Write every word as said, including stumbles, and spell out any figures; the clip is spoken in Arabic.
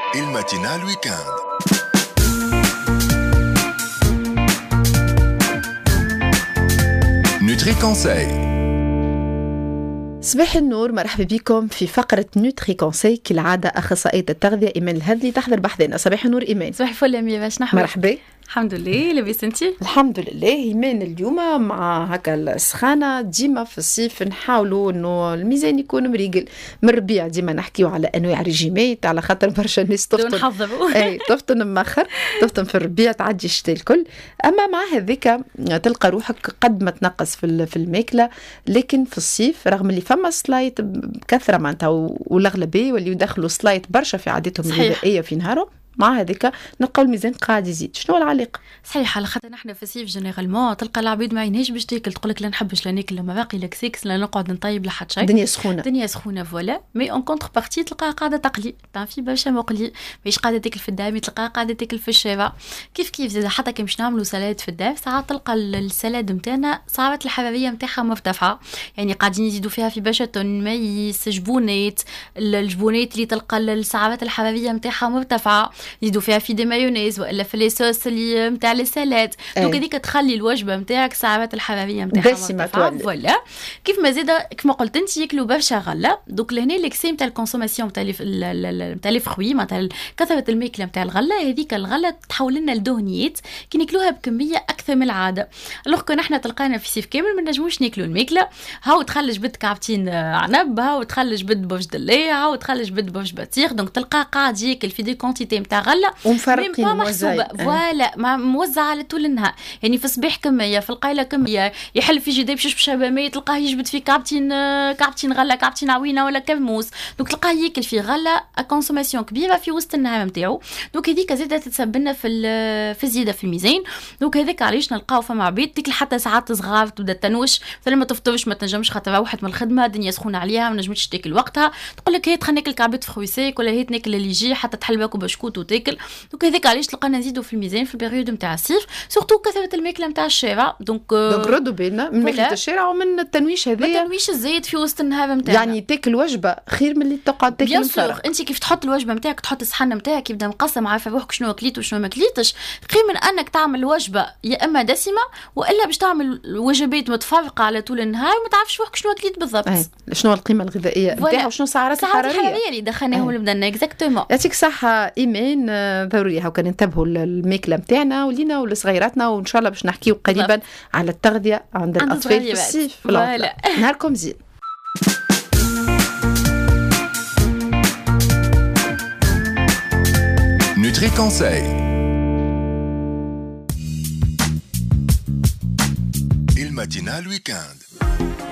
الماتينال ويكاند. نوتري كونساي. صباح النور، مرحبا بكم في فقرة نوتري كونساي. كالعادة أخصائية التغذية إيمان الهذلي تحضر بحثنا. صباح النور إيمان. صباح الفل يا مية، باش نحن مرحبا. الحمد لله. لاباس انتي؟ الحمد لله. إيمان اليوم مع هكا السخانة، ديما في الصيف نحاولوا إنه الميزان يكون مريقل. من الربيع ديما نحكيو على أنواع ريجيمات، على خاطر برشا ناس تفطن أي تفطن مأخر، تفطن في الربيع تعدي الشتاء الكل. أما مع هذيك تلقى روحك قد ما تنقص في في الماكلة، لكن في الصيف رغم اللي فما سلايت بكثرة معناتها والأغلبية واللي يدخلوا سلايت برشا في عادتهم الغذائية في نهارهم، مع هذيك نلقاو الميزان قاعد يزيد. شنو العلاقه؟ صحيح، على خاطر نحن في الصيف جينيرالمون تلقى العبيد ما عينيش باش تاكل، تقول لك لا نحبش لا ناكل لما باقي لك سيكس، لا نقعد نطيب لحد شيء، الدنيا سخونه الدنيا سخونه فوالا. مي اون كونتر بارتي تلقاها قاعده تقلي، تعرفي برشا مقلي، مش قاعده تاكل في الدار، تلقاها قاعده تاكل في الشارع. كيف كيف زاد حتى كي مش نعملوا سلاد في الدار، ساعات تلقى السلاد نتاعنا سعرات الحراريه نتاعها مرتفعه، يعني قاعدين يزيدوا فيها في برشا تون ميس جبونات، الجبونات اللي تلقى السعرات الحراريه نتاعها مرتفعه، يزيدوا فيها في مايونيز ولا في ليسوس اللي نتاع السلاد. دونك هذيك تخلي الوجبه نتاعك السعرات الحراريه نتاعها مرتفعه فوالا. كيف ما زاد كيف قلت انت ياكلوا برشا غله، دونك لهنا ليكسي نتاع الكونسوماسيون نتاع نتاع لي فروي، نتاع كثره الماكله نتاع الغله، هذيك الغله تحول لنا لدهنيات كي ناكلوها بكميه اكثر من العاده. الوغ كون احنا تلقانا في صيف كامل ما نجموش ناكلوا الماكله، هاو تخلج بد كعبتين عنب، هاو تخلج بد برش دليه، هاو تخلج بد برش بطيخ، دونك تلقاه قاعد ياكل في دي كونتيتي نتاع غله ومفرقين محسوبة فوالا، ما موزعة على طول النهار. يعني في الصباح كمية، في القايلة كمية، يحل في جدي بشش بشبامية تلقاه يجبد في كعبتين كعبتين غلة، كعبتين عوينة ولا كرموس، دوك تلقاه ياكل في غلة كونسوماسيون كبيرة في وسط النهار نتاعو. دوك هذيك زادة تتسبب لنا في في الزيادة في الميزان. دوك هذاك علاش نلقاو فما عبيد تاكل حتى ساعات صغار تبدا تنوش، مثلا ما تفطرش ما تنجمش خاطر روحت من الخدمة الدنيا سخونة عليها ما نجمتش تاكل وقتها، تقول لك هي تخلي ناكل كعبة فرويسيك ولا هي تاكل اللي يجي حتى تحل باكو بشكوت وتاكل. دوك هذاك علاش تلقانا نزيدوا في الميزان في البريود نتاع الصيف، سورتو كثره الماكله نتاع الشارع. دونك دونك ردوا بالنا من ماكله الشارع ومن التنويش هذايا، التنويش الزايد في وسط النهار نتاعنا. يعني تاكل وجبه خير من اللي تقعد تاكل مفرق. انت كيف تحط الوجبه نتاعك، تحط الصحن نتاعك يبدا مقسم، عارفه روحك شنو كليت وشنو ما كليتش، خير من انك تعمل وجبه يا اما دسمه والا باش تعمل وجبات متفرقه على طول النهار وما تعرفش روحك شنو كليت بالضبط. أي. شنو القيمه الغذائيه نتاعها وشنو سعرات الحراريه اللي دخلناهم لبدنا اكزاكتومون. يعطيك صحه ايمان، ضروري هاو كان ننتبهوا الماكله نتاعنا ولينا ولصغيراتنا، وان شاء الله باش نحكيو قريبا بالضبط على التغذيه عند الاطفال في الصيف. فوالا نهاركم زين. نوتري كونساي. الماتينال ويكاند.